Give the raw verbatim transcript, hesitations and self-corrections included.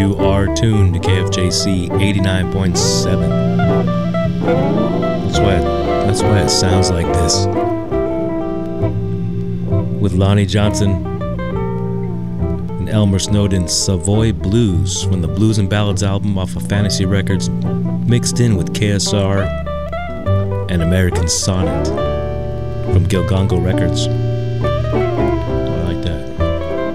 You are tuned to K F J C eighty-nine point seven. That's why, it, that's why it sounds like this. With Lonnie Johnson and Elmer Snowden's Savoy Blues from the Blues and Ballads album off of Fantasy Records, mixed in with K S R and American Sonnet from Gilgongo Records.